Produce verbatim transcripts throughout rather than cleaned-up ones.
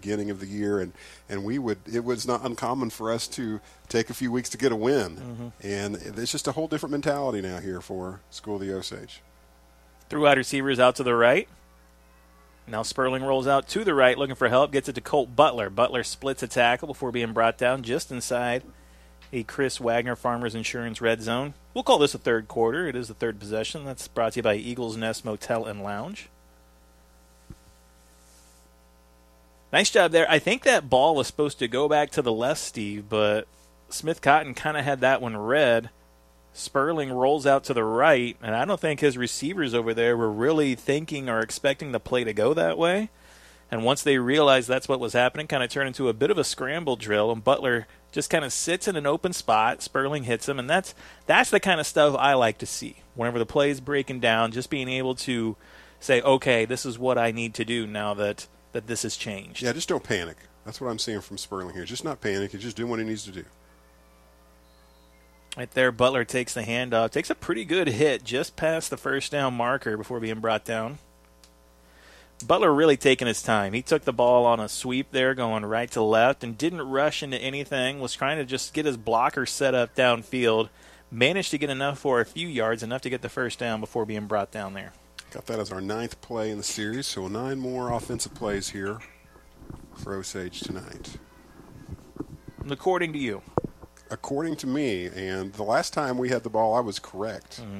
beginning of the year, and, and we would it was not uncommon for us to take a few weeks to get a win. Mm-hmm. And it's just a whole different mentality now here for School of the Osage. Threw wide receivers out to the right. Now Sperling rolls out to the right, looking for help, gets it to Colt Butler. Butler splits a tackle before being brought down just inside a Chris Wagner Farmers Insurance red zone. We'll call this a third quarter. It is the third possession. That's brought to you by Eagles Nest Motel and Lounge. Nice job there. I think that ball was supposed to go back to the left, Steve, but Smith Cotton kind of had that one read. Sperling rolls out to the right, and I don't think his receivers over there were really thinking or expecting the play to go that way. And once they realized that's what was happening, kind of turned into a bit of a scramble drill, and Butler just kind of sits in an open spot. Sperling hits him, and that's that's the kind of stuff I like to see. Whenever the play is breaking down, just being able to say, okay, this is what I need to do now that, that this has changed. Yeah, just don't panic. That's what I'm seeing from Sperling here. Just not panic. He's just doing what he needs to do. Right there, Butler takes the handoff. Takes a pretty good hit just past the first down marker before being brought down. Butler really taking his time. He took the ball on a sweep there, going right to left, and didn't rush into anything. Was trying to just get his blocker set up downfield. Managed to get enough for a few yards, enough to get the first down before being brought down there. Got that as our ninth play in the series, so nine more offensive plays here for Osage tonight. And according to you? According to me, and the last time we had the ball, I was correct. Mm-hmm.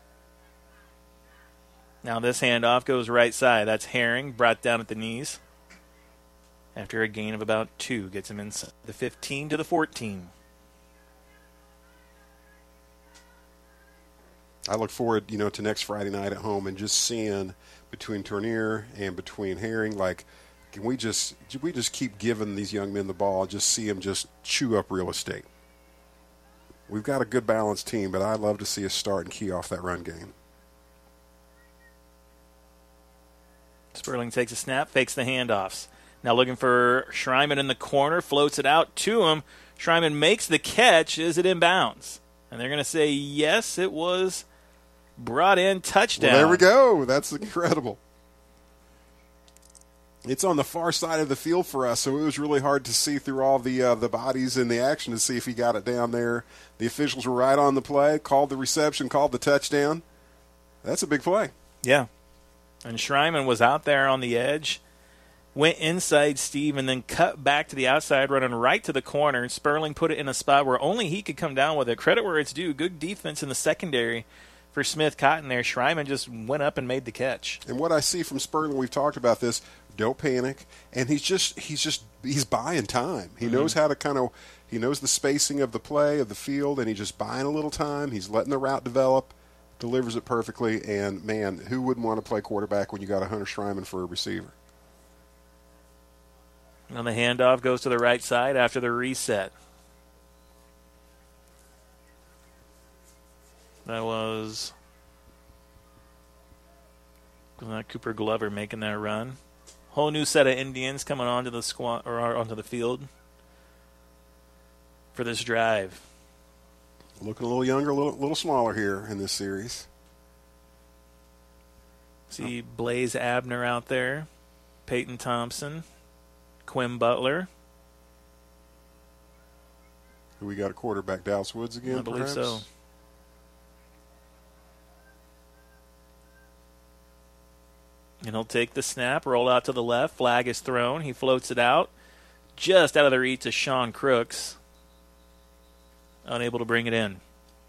Now this handoff goes right side. That's Herring, brought down at the knees. After a gain of about two, gets him inside the fifteen to the fourteen. I look forward, you know, to next Friday night at home and just seeing between Tournier and between Herring, like, can we just can we just keep giving these young men the ball, just see them just chew up real estate. We've got a good balanced team, but I'd love to see us start and key off that run game. Sperling takes a snap, fakes the handoffs. Now looking for Schreiman in the corner, floats it out to him. Schreiman makes the catch. Is it inbounds? And they're going to say, yes, it was brought in, touchdown. Well, there we go. That's incredible. It's on the far side of the field for us, so it was really hard to see through all the uh, the bodies in the action to see if he got it down there. The officials were right on the play, called the reception, called the touchdown. That's a big play. Yeah. And Schreiman was out there on the edge, went inside Steve, and then cut back to the outside, running right to the corner. Sperling put it in a spot where only he could come down with it. Credit where it's due. Good defense in the secondary for Smith Cotton there. Schreiman just went up and made the catch. And what I see from Sperling, we've talked about this, don't panic. And he's just he's just he's buying time. He mm-hmm. knows how to kind of he knows the spacing of the play, of the field, and he's just buying a little time. He's letting the route develop. Delivers it perfectly, and, man, who wouldn't want to play quarterback when you got a Hunter Schreiman for a receiver? And the handoff goes to the right side after the reset. That was Cooper Glover making that run. Whole new set of Indians coming onto the squad or onto the field for this drive. Looking a little younger, a little, little smaller here in this series. See Blaze Abner out there, Peyton Thompson, Quinn Butler. We got a quarterback, Dallas Woods again, I believe perhaps? so. And he'll take the snap, roll out to the left. Flag is thrown. He floats it out. Just out of the reach of Sean Crooks. Unable to bring it in.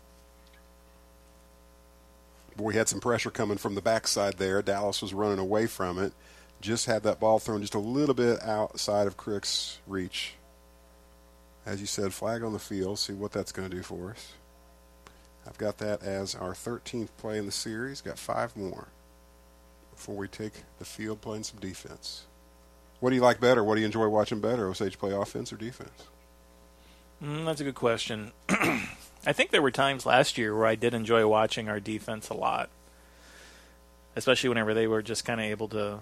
Boy, he had some pressure coming from the backside there. Dallas was running away from it. Just had that ball thrown just a little bit outside of Crooks' reach. As you said, flag on the field. See what that's going to do for us. I've got that as our thirteenth play in the series. Got five more before we take the field playing some defense. What do you like better? What do you enjoy watching better? Osage play offense or defense? Mm, that's a good question. I think there were times last year where I did enjoy watching our defense a lot, especially whenever they were just kind of able to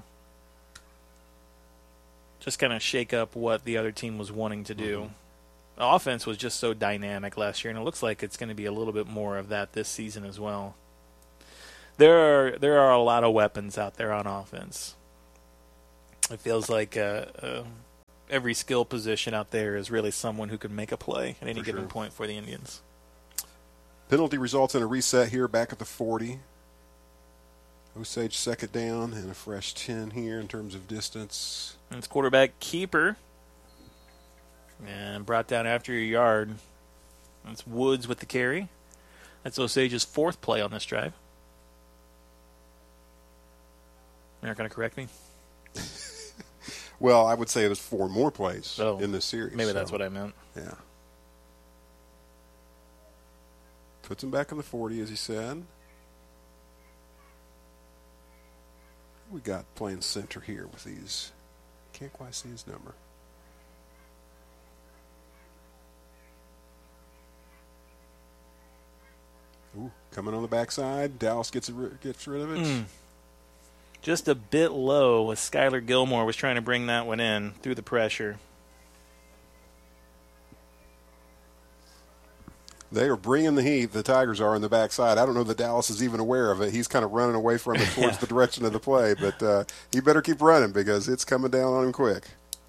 just kind of shake up what the other team was wanting to do. Mm-hmm. The offense was just so dynamic last year, and it looks like it's going to be a little bit more of that this season as well. There are there are a lot of weapons out there on offense. It feels like uh, uh, every skill position out there is really someone who can make a play at any For given sure. point for the Indians. Penalty results in a reset here back at the forty. Osage second down and a fresh ten here in terms of distance. And it's quarterback keeper. And brought down after a yard. That's Woods with the carry. That's Osage's fourth play on this drive. You're not going to correct me? Well, I would say there's four more plays Oh, in this series. Maybe so, that's what I meant. Yeah. Puts him back on the forty, as he said. We got playing center here with these. Can't quite see his number. Ooh, coming on the backside. Dallas gets it, gets rid of it. Mm. Just a bit low as Skylar Gilmore was trying to bring that one in through the pressure. They are bringing the heat. The Tigers are on the backside. I don't know that Dallas is even aware of it. He's kind of running away from it towards Yeah. the direction of the play, but uh, he better keep running because it's coming down on him quick.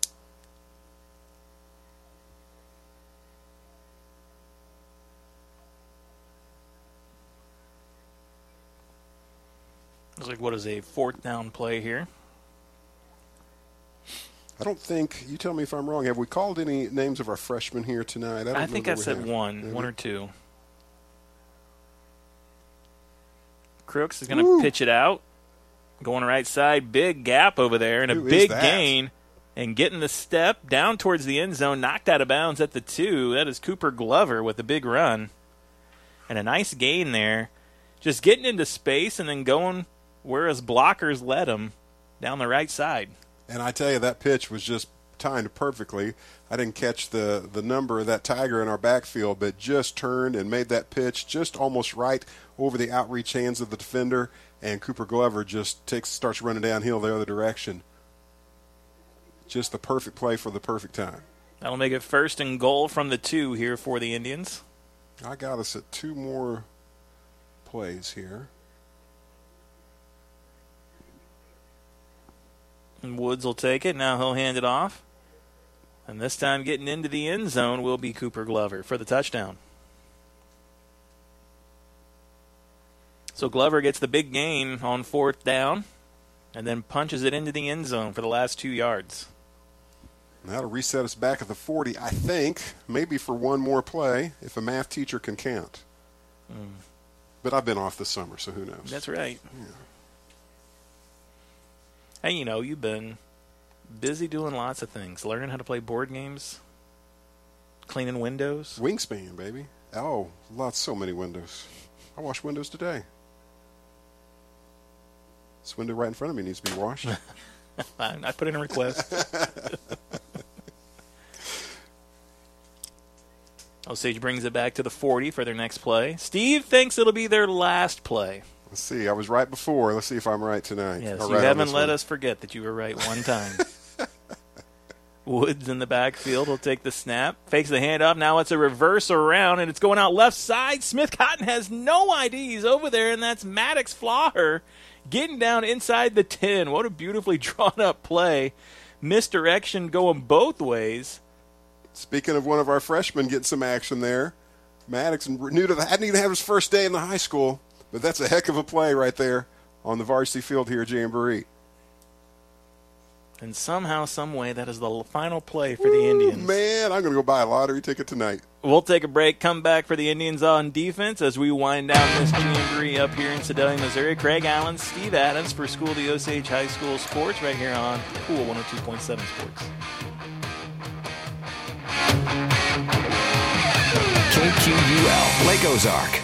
Looks like what is a fourth down play here. I don't think, you tell me if I'm wrong, have we called any names of our freshmen here tonight? I, don't I know think that I we said have. one, Maybe. one or two. Crooks is going Woo. to pitch it out. Going right side, big gap over there, and a Who is big that? gain. And getting the step down towards the end zone, knocked out of bounds at the two. That is Cooper Glover with a big run. And a nice gain there. Just getting into space and then going where his blockers led him down the right side. And I tell you, that pitch was just timed perfectly. I didn't catch the, the number of that Tiger in our backfield, but just turned and made that pitch just almost right over the outreach hands of the defender, and Cooper Glover just takes starts running downhill the other direction. Just the perfect play for the perfect time. That'll make it first and goal from the two here for the Indians. I got us at two more plays here. And Woods will take it. Now he'll hand it off. And this time getting into the end zone will be Cooper Glover for the touchdown. So Glover gets the big gain on fourth down and then punches it into the end zone for the last two yards. That'll reset us back at the forty, I think, maybe for one more play if a math teacher can count. Mm. But I've been off this summer, so who knows? That's right. Yeah. Hey, you know, you've been busy doing lots of things. Learning how to play board games, cleaning windows. Wingspan, baby. Oh, lots, so many windows. I washed windows today. This window right in front of me needs to be washed. I, I put in a request. Osage brings it back to the forty for their next play. Steve thinks it'll be their last play. Let's see. I was right before. Let's see if I'm right tonight. Yes, Or you right on haven't this let one. us forget that you were right one time. Woods in the backfield will take the snap, fakes the handoff. Now it's a reverse around, and it's going out left side. Smith Cotton has no I Ds over there, and that's Maddox Flaher getting down inside the ten. What a beautifully drawn-up play. Misdirection going both ways. Speaking of one of our freshmen getting some action there, Maddox new to the, hadn't even had his first day in the high school, but that's a heck of a play right there on the varsity field here at Jamboree. And somehow, some way, that is the final play for the Indians. Man, I'm going to go buy a lottery ticket tonight. We'll take a break, come back for the Indians on defense as we wind down this Jamboree up here in Sedalia, Missouri. Craig Allen, Steve Adams for School of the Osage High School Sports right here on Cool one oh two point seven Sports. K Q U L, Lake Ozark.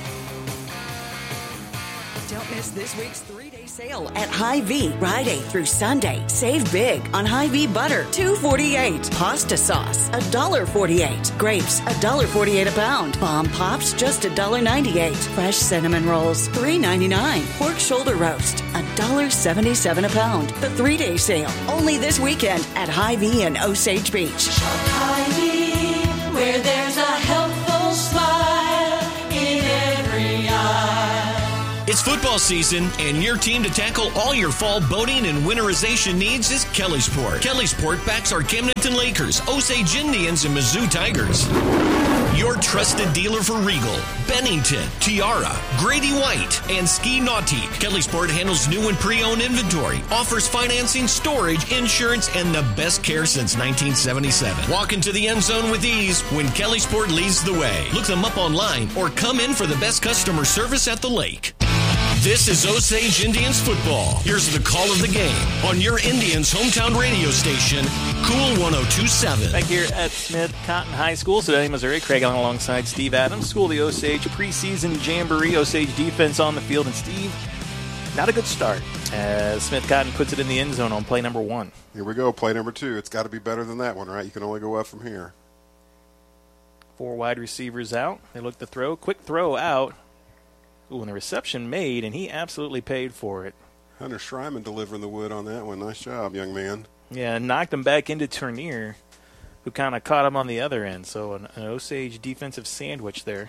Don't miss this week's three-day sale at Hy-Vee. Friday through Sunday. Save big on Hy-Vee butter, two forty-eight. Pasta sauce, one dollar forty-eight. Grapes, one dollar forty-eight a pound. Bomb Pops, just one dollar ninety-eight. Fresh cinnamon rolls, three ninety-nine. Pork shoulder roast, one dollar seventy-seven a pound. The three-day sale, only this weekend at Hy-Vee in Osage Beach. Hy-Vee, where there's a helpful smile in every eye. It's football season, and your team to tackle all your fall boating and winterization needs is Kellysport. Kellysport backs our Camdenton Lakers, Osage Indians, and Mizzou Tigers. Your trusted dealer for Regal, Bennington, Tiara, Grady White, and Ski Naughty. Kellysport handles new and pre-owned inventory, offers financing, storage, insurance, and the best care since nineteen seventy-seven. Walk into the end zone with ease when Kellysport leads the way. Look them up online or come in for the best customer service at the lake. This is Osage Indians football. Here's the call of the game on your Indians hometown radio station, Cool one oh two point seven. Back here at Smith Cotton High School, Sedalia, Missouri. Craig Allen alongside Steve Adams. School of the Osage preseason jamboree. Osage defense on the field. And Steve, not a good start as Smith Cotton puts it in the end zone on play number one. Here we go, play number two. It's got to be better than that one, right? You can only go up from here. Four wide receivers out. They look to throw. Quick throw out. Ooh, and the reception made, and he absolutely paid for it. Hunter Schreiman delivering the wood on that one. Nice job, young man. Yeah, knocked him back into Turnier, who kind of caught him on the other end. So an, an Osage defensive sandwich there.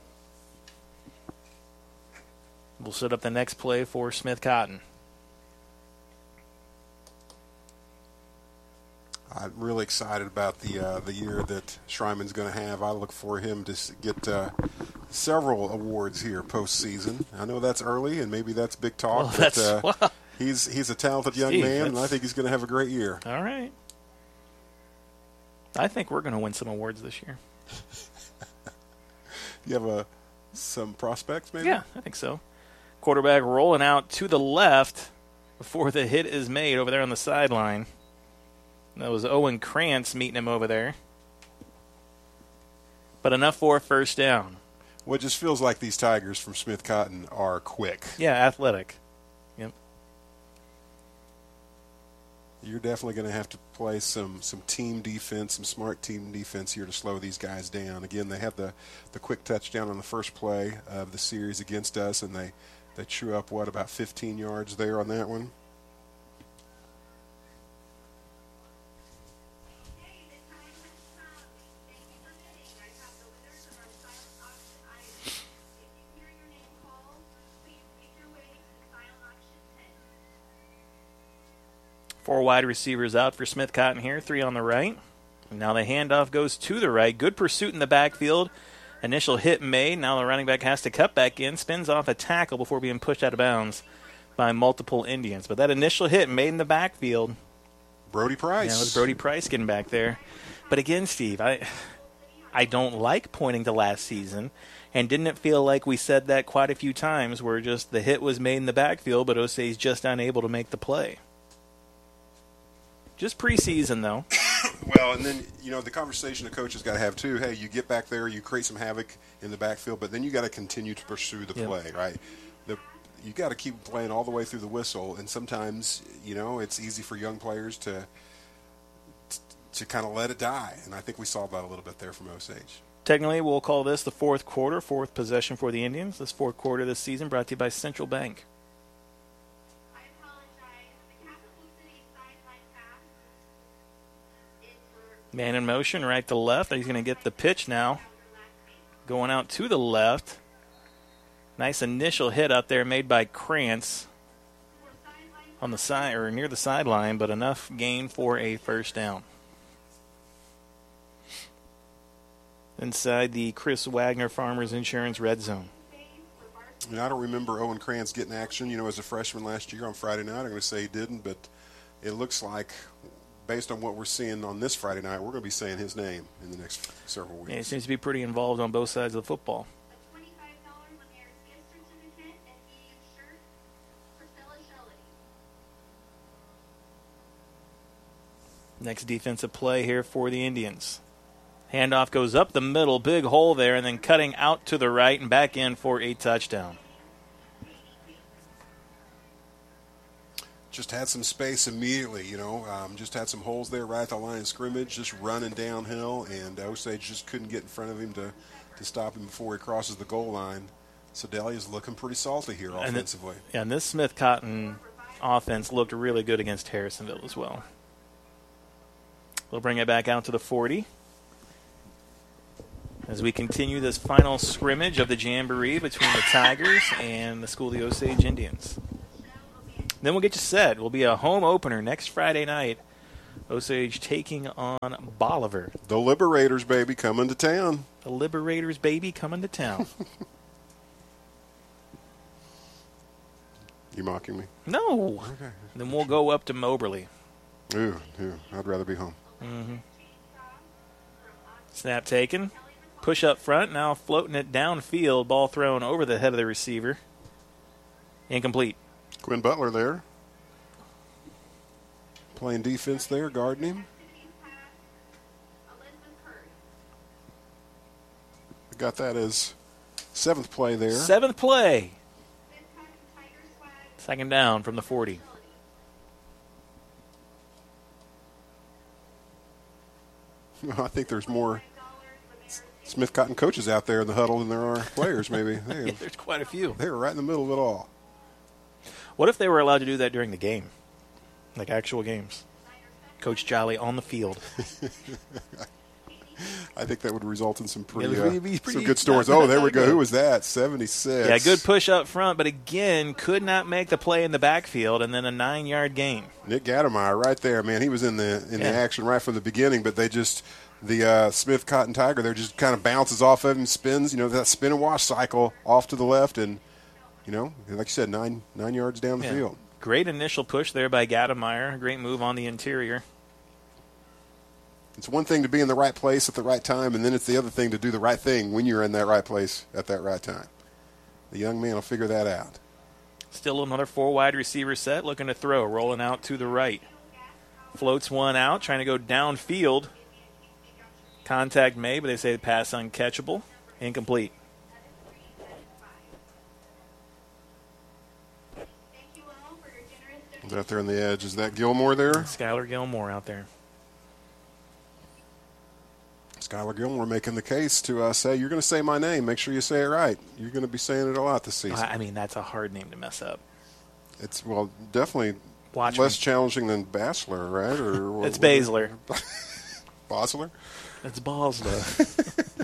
We'll set up the next play for Smith Cotton. I'm really excited about the uh, the year that Schreiman's going to have. I look for him to get uh, several awards here postseason. I know that's early, and maybe that's big talk, Well, but that's, uh, well, he's he's a talented young Steve, man, and I that's- think he's going to have a great year. All right. I think we're going to win some awards this year. You have uh, some prospects, maybe? Yeah, I think so. Quarterback rolling out to the left before the hit is made over there on the sideline. That was Owen Krantz meeting him over there. But enough for a first down. Well, it just feels like these Tigers from Smith Cotton are quick. Yeah, athletic. Yep. You're definitely going to have to play some, some team defense, some smart team defense here to slow these guys down. Again, they had the, the quick touchdown on the first play of the series against us, and they, they chew up, what, about fifteen yards there on that one? Four wide receivers out for Smith Cotton here, three on the right. And now the handoff goes to the right. Good pursuit in the backfield. Initial hit made. Now the running back has to cut back in, spins off a tackle before being pushed out of bounds by multiple Indians. But that initial hit made in the backfield. Brody Price. Yeah, it was Brody Price getting back there. But again, Steve, I I don't like pointing to last season. And didn't it feel like we said that quite a few times where just the hit was made in the backfield, but Osage just unable to make the play? Just preseason, though. Well, and then, you know, the conversation the coach has got to have, too, hey, you get back there, you create some havoc in the backfield, but then you got to continue to pursue the Yep. play, right? The, you got to keep playing all the way through the whistle, and sometimes, you know, it's easy for young players to to kind of let it die, and I think we saw that a little bit there from Osage. Technically, we'll call this the fourth quarter, fourth possession for the Indians. This fourth quarter this season brought to you by Central Bank. Man in motion, right to left. He's going to get the pitch now. Going out to the left. Nice initial hit out there made by Krantz on the side or near the sideline, but enough gain for a first down. Inside the Chris Wagner Farmers Insurance red zone. You know, I don't remember Owen Krantz getting action, you know, as a freshman last year on Friday night. I'm going to say he didn't, but it looks like, based on what we're seeing on this Friday night, we're going to be saying his name in the next several weeks. Yeah, he seems to be pretty involved on both sides of the football. Next defensive play here for the Indians. Handoff goes up the middle, big hole there, and then cutting out to the right and back in for a touchdown. Just had some space immediately, you know, um, just had some holes there right at the line of scrimmage, just running downhill, and Osage just couldn't get in front of him to, to stop him before he crosses the goal line. Sedalia's looking pretty salty here And offensively. it- and this Smith Cotton offense looked really good against Harrisonville as well. We'll bring it back out to the forty. as we continue this final scrimmage of the Jamboree between the Tigers and the School of the Osage Indians. Then we'll get you set. It will be a home opener next Friday night. Osage taking on Bolivar. The Liberators, baby, coming to town. The Liberators, baby, coming to town. You mocking me? No. Okay. Then we'll go up to Moberly. Ooh, ooh, I'd rather be home. Mm-hmm. Snap taken. Push up front. Now floating it downfield. Ball thrown over the head of the receiver. Incomplete. Quinn Butler there. Playing defense there, guarding him. We got that as seventh play there. Seventh play. Second down from the forty. I think there's more Smith Cotton coaches out there in the huddle than there are players, maybe. They, Yeah, there's quite a few. they were right in the middle of it all. What if they were allowed to do that during the game? Like actual games? Coach Jolly on the field. I think that would result in some pretty, Yeah, uh, it'd be pretty- some good stories. not- Oh, there not we go. good. Who was that? seventy-six. Yeah, good push up front, but again, could not make the play in the backfield, and then a nine-yard gain. Nick Gattemeyer right there, man. He was in the in Yeah. the action right from the beginning, but they just the uh, Smith Cotton Tiger there just kind of bounces off of him, spins, you know, that spin and wash cycle off to the left, and you know, like you said, nine nine yards down the Yeah. field. Great initial push there by Gattemeyer. Great move on the interior. It's one thing to be in the right place at the right time, and then it's the other thing to do the right thing when you're in that right place at that right time. The young man will figure that out. Still another four wide receiver set, looking to throw, rolling out to the right. Floats one out, trying to go downfield. Contact made, but they say the pass uncatchable. Incomplete. Out there on the edge. Is that Gilmore there? Skylar Gilmore out there. Skylar Gilmore making the case to uh, say, you're going to say my name. Make sure you say it right. You're going to be saying it a lot this season. I mean, that's a hard name to mess up. It's, well, definitely Watch less me. challenging than Bachelor, right? Or It's Baszler. Bosler? It's Bosler.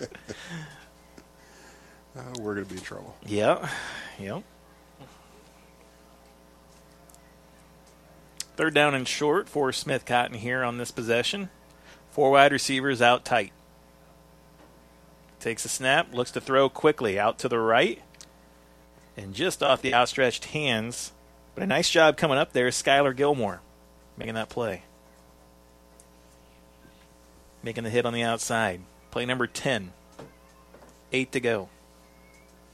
Uh, we're going to be in trouble. Yep. Yep. Third down and short for Smith Cotton here on this possession. Four wide receivers out tight. Takes a snap, looks to throw quickly out to the right. And just off the outstretched hands. But a nice job coming up there, Skylar Gilmore making that play. Making the hit on the outside. Play number ten. Eight to go.